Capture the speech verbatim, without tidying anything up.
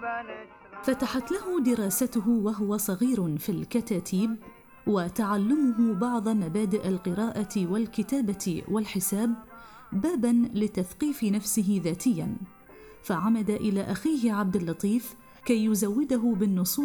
فتحت له دراسته وهو صغير في الكتاتيب وتعلمه بعض مبادئ القراءة والكتابة والحساب باباً لتثقيف نفسه ذاتياً، فعمد إلى أخيه عبد اللطيف كي يزوده بالنصوص